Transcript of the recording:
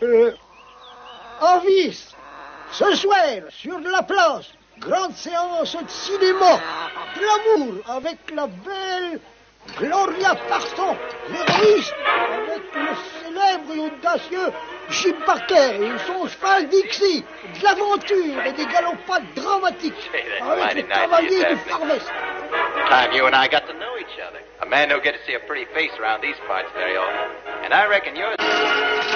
Envis, ce soir, sur la place, grande séance de cinéma, de l'amour, avec la belle Gloria Parson, l'héroïste, avec le célèbre et audacieux Jim Parker et son cheval Dixie, de l'aventure et des galopades dramatiques, avec les cavaliers du Far West. Time you and I got to know each other. A man don't get to see a pretty face around these parts very often. And I reckon yours...